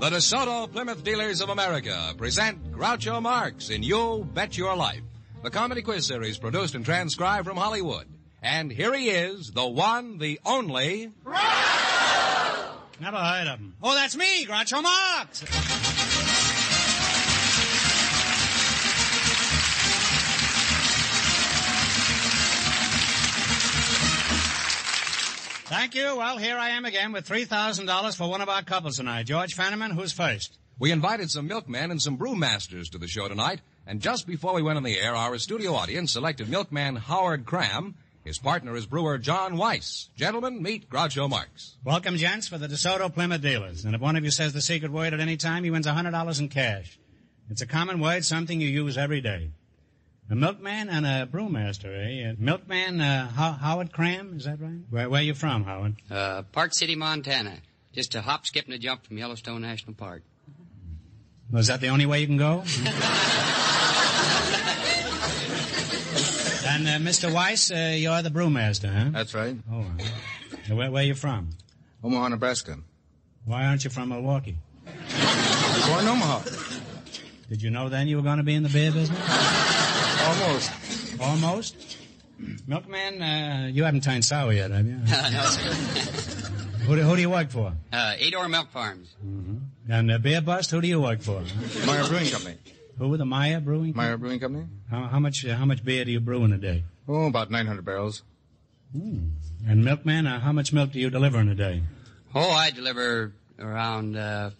The DeSoto Plymouth Dealers of America present Groucho Marx in You Bet Your Life, the comedy quiz series produced and transcribed from Hollywood. And here he is, the one, the only... Groucho! Never heard of him. Oh, that's me, Groucho Marx! Thank you. Well, here I am again with $3,000 for one of our couples tonight. George Fenneman, who's first? We invited some milkmen and some brewmasters to the show tonight, and just before we went on the air, our studio audience selected milkman Howard Cram. His partner is brewer John Weiss. Gentlemen, meet Groucho Marx. Welcome, gents, for the DeSoto Plymouth Dealers. And if one of you says the secret word at any time, he wins $100 in cash. It's a common word, something you use every day. A milkman and a brewmaster, eh? Milkman, Howard Cram, is that right? Where are you from, Howard? Park City, Montana. Just a hop, skip, and a jump from Yellowstone National Park. Well, is that the only way you can go? And, Mr. Weiss, you're the brewmaster, huh? That's right. Oh, where are you from? Omaha, Nebraska. Why aren't you from Milwaukee? Born in Omaha. Did you know then you were going to be in the beer business? Almost. Almost? Milkman, you haven't turned sour yet, have you? No, sir. Who do you work for? Edor Milk Farms. Mm-hmm. And Beer Bust, who do you work for? Meyer Brewing Company. Who, the Meyer Brewing Company? Meyer Brewing Company. How much beer do you brew in a day? Oh, about 900 barrels. And Milkman, how much milk do you deliver in a day? Oh, I deliver around